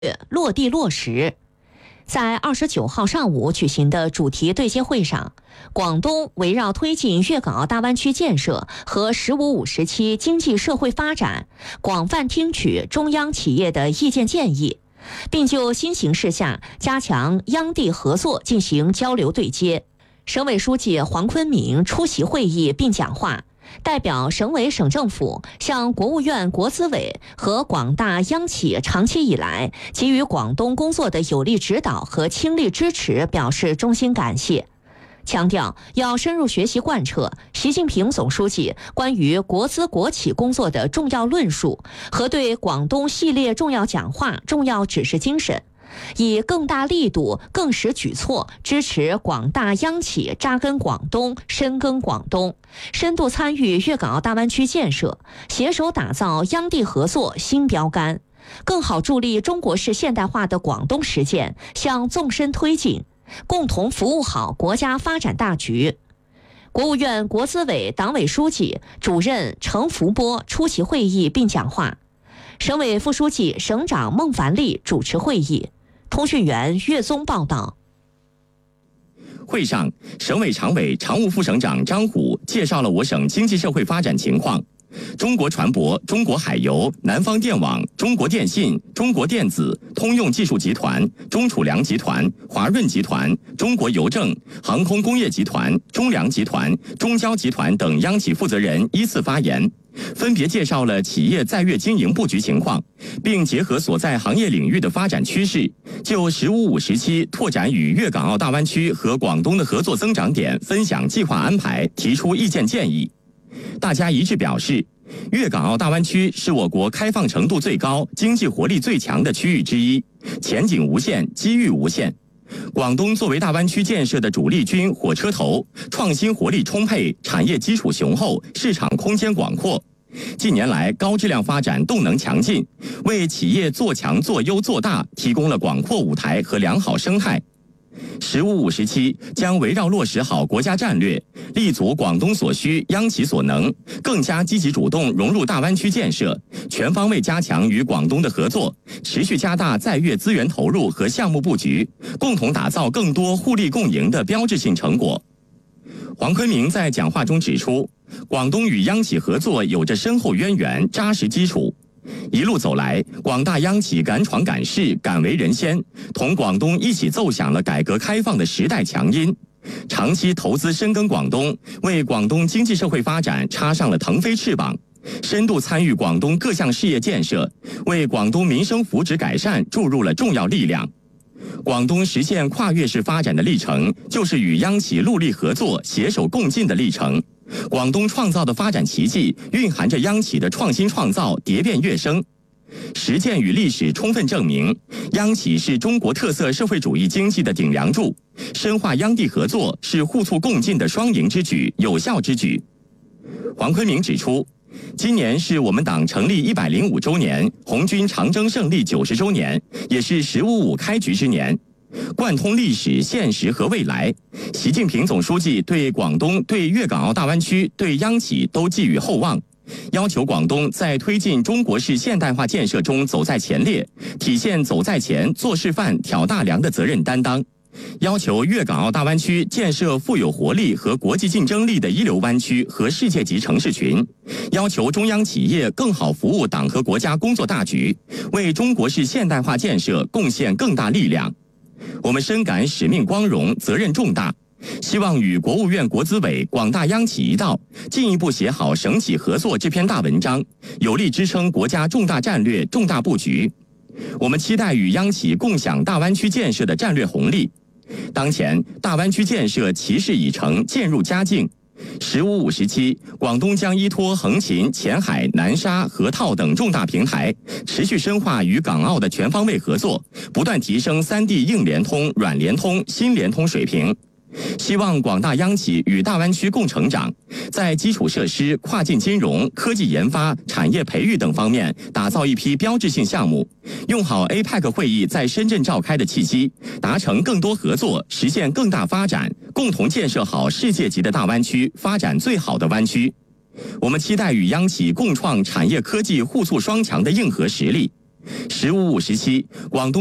落地落实。在29号上午举行的主题对接会上，广东围绕推进粤港澳大湾区建设和“十五五”时期经济社会发展，广泛听取中央企业的意见建议，并就新形势下加强央地合作进行交流对接。省委书记黄坤明出席会议并讲话，代表省委省政府向国务院国资委和广大央企长期以来给予广东工作的有力指导和倾力支持表示衷心感谢，强调要深入学习贯彻习近平总书记关于国资国企工作的重要论述和对广东系列重要讲话、重要指示精神，以更大力度、更实举措支持广大央企扎根广东、深耕广东，深度参与粤港澳大湾区建设，携手打造央地合作新标杆，更好助力中国式现代化的广东实践向纵深推进，共同服务好国家发展大局。国务院国资委党委书记、主任程福波出席会议并讲话，省委副书记、省长孟凡利主持会议。通讯员岳宗报道。 会上，省委常委、常务副省长张虎介绍了我省经济社会发展情况。中国船舶、中国海油、南方电网、中国电信、中国电子、通用技术集团、中储粮集团、华润集团、中国邮政、航空工业集团、中粮集团、中交集团等央企负责人依次发言，分别介绍了企业在粤经营布局情况，并结合所在行业领域的发展趋势，就“十五五”时期拓展与粤港澳大湾区和广东的合作增长点分享计划安排提出意见建议。大家一致表示，粤港澳大湾区是我国开放程度最高、经济活力最强的区域之一，前景无限，机遇无限。广东作为大湾区建设的主力军、火车头，创新活力充沛，产业基础雄厚，市场空间广阔。近年来高质量发展动能强劲，为企业做强做优做大提供了广阔舞台和良好生态。“15五”时期将围绕落实好国家战略，立足广东所需、央企所能，更加积极主动融入大湾区建设，全方位加强与广东的合作，持续加大在粤资源投入和项目布局，共同打造更多互利共赢的标志性成果。黄坤明在讲话中指出，广东与央企合作有着深厚渊源、扎实基础。一路走来，广大央企敢闯敢试、敢为人先，同广东一起奏响了改革开放的时代强音，长期投资深耕广东，为广东经济社会发展插上了腾飞翅膀，深度参与广东各项事业建设，为广东民生福祉改善注入了重要力量。广东实现跨越式发展的历程，就是与央企戮力合作、携手共进的历程。广东创造的发展奇迹，蕴含着央企的创新创造、蝶变跃升。实践与历史充分证明，央企是中国特色社会主义经济的顶梁柱，深化央地合作是互促共进的双赢之举、有效之举。黄坤明指出，今年是我们党成立105周年，红军长征胜利90周年，也是“15五”开局之年。贯通历史、现实和未来，习近平总书记对广东、对粤港澳大湾区、对央企都寄予厚望，要求广东在推进中国式现代化建设中走在前列，体现走在前、做示范、挑大梁的责任担当。要求粤港澳大湾区建设富有活力和国际竞争力的一流湾区和世界级城市群，要求中央企业更好服务党和国家工作大局，为中国式现代化建设贡献更大力量。我们深感使命光荣、责任重大，希望与国务院国资委、广大央企一道，进一步写好省企合作这篇大文章，有力支撑国家重大战略、重大布局。我们期待与央企共享大湾区建设的战略红利。当前，大湾区建设其势已成，渐入佳境。“15五”时期，广东将依托横琴、前海、南沙、河套等重大平台，持续深化与港澳的全方位合作，不断提升3地硬联通、软联通、新联通水平。希望广大央企与大湾区共成长，在基础设施、跨境金融、科技研发、产业培育等方面打造一批标志性项目，用好 APEC 会议在深圳召开的契机，达成更多合作，实现更大发展，共同建设好世界级的大湾区，发展最好的湾区。我们期待与央企共创产业科技互促双强的硬核实力。 “十五五”时期，广东